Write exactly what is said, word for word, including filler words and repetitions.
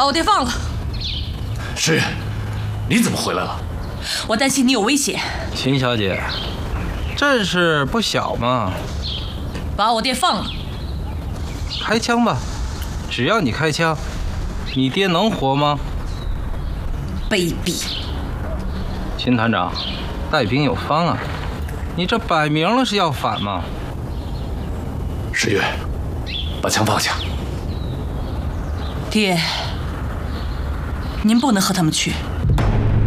我爹放了。 诗韵，你怎么回来了？ 我担心你有危险。 秦小姐，这事不小嘛。 把我爹放了。 开枪吧，只要你开枪，你爹能活吗？ 卑鄙！ 秦团长，带兵有方啊，你这摆明了是要反嘛。 诗韵，把枪放下。 爹，您不能和他们去。